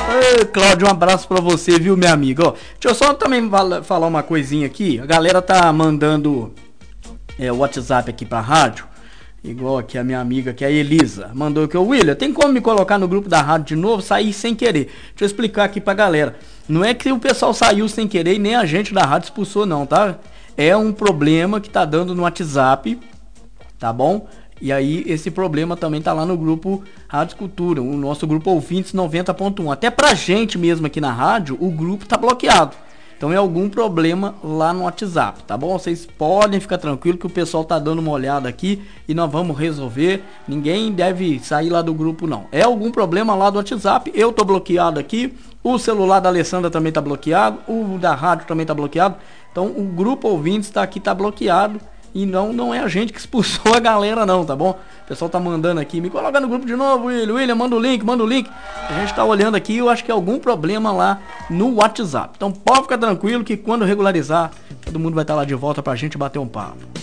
Ô, Cláudio, um abraço pra você, viu, minha amiga? Ó, deixa eu só também falar uma coisinha aqui. A galera tá mandando o WhatsApp aqui pra rádio. Igual aqui a minha amiga, que é a Elisa, mandou aqui: o William, tem como me colocar no grupo da rádio de novo? Saí sem querer. Deixa eu explicar aqui pra galera. Não é que o pessoal saiu sem querer e nem a gente da rádio expulsou não, tá? É um problema que tá dando no WhatsApp, tá bom? E aí esse problema também tá lá no grupo Rádio Cultura, o nosso grupo Ouvintes 90.1. Até pra gente mesmo aqui na rádio, o grupo tá bloqueado. Então é algum problema lá no WhatsApp, tá bom? Vocês podem ficar tranquilo que o pessoal tá dando uma olhada aqui e nós vamos resolver. Ninguém deve sair lá do grupo não. É algum problema lá do WhatsApp, eu tô bloqueado aqui, o celular da Alessandra também tá bloqueado, o da rádio também tá bloqueado. Então o grupo Ouvintes tá aqui, tá bloqueado. E não é a gente que expulsou a galera não, tá bom? O pessoal tá mandando aqui, me coloca no grupo de novo, William, manda o link. A gente tá olhando aqui, eu acho que é algum problema lá no WhatsApp. Então pode ficar tranquilo que quando regularizar, todo mundo vai estar lá de volta pra gente bater um papo.